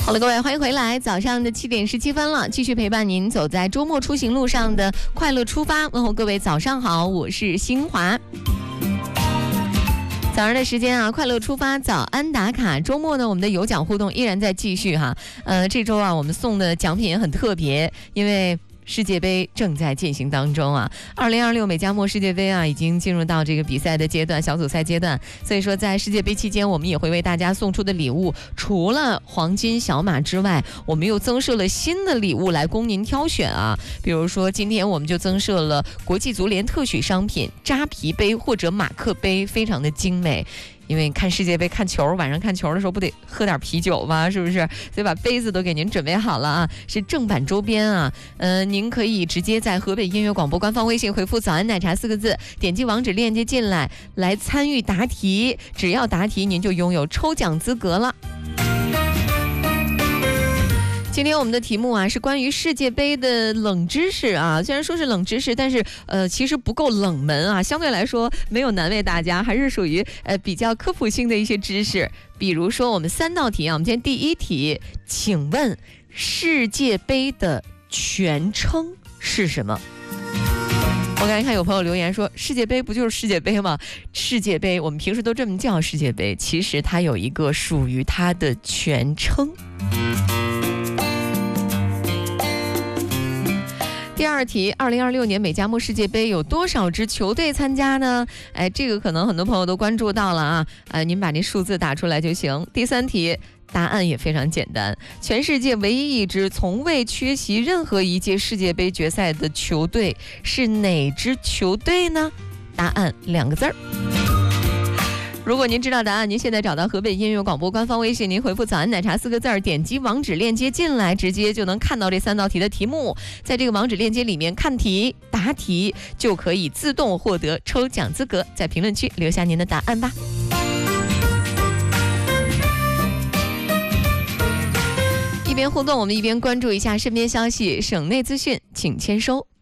好了，各位，欢迎回来。早上的7点17分了，继续陪伴您走在周末出行路上的快乐出发。问候各位早上好，我是新华。早上的时间啊，快乐出发，早安打卡。周末呢，我们的有奖互动依然在继续哈。这周啊，我们送的奖品也很特别，因为世界杯正在进行当中啊，2026美加墨世界杯啊，已经进入到这个比赛的阶段，小组赛阶段。所以说，在世界杯期间，我们也会为大家送出的礼物，除了黄金小马之外，我们又增设了新的礼物来供您挑选啊。比如说，今天我们就增设了国际足联特许商品扎啤杯或者马克杯，非常的精美。因为看世界杯看球，晚上看球的时候不得喝点啤酒吗？是不是？所以把杯子都给您准备好了啊，是正版周边啊。您可以直接在河北音乐广播官方微信回复早安奶茶4个字，点击网址链接进来参与答题，只要答题您就拥有抽奖资格了。今天我们的题目啊是关于世界杯的冷知识啊，虽然说是冷知识，但是其实不够冷门啊，相对来说没有难为大家，还是属于比较科普性的一些知识。比如说我们3道题啊，我们今天第一题，请问世界杯的全称是什么？我刚才看有朋友留言说，世界杯不就是世界杯吗？世界杯我们平时都这么叫世界杯，其实它有一个属于它的全称。第二题，2026年美加墨世界杯有多少支球队参加呢？这个可能很多朋友都关注到了啊，您把那数字打出来就行。第三题，答案也非常简单，全世界唯一一支从未缺席任何一届世界杯决赛的球队是哪支球队呢？答案2个字儿。如果您知道答案，您现在找到河北音乐广播官方微信，您回复早安奶茶4个字，点击网址链接进来，直接就能看到这3道题的题目。在这个网址链接里面看题答题，就可以自动获得抽奖资格。在评论区留下您的答案吧。一边互动，我们一边关注一下身边消息，省内资讯请签收。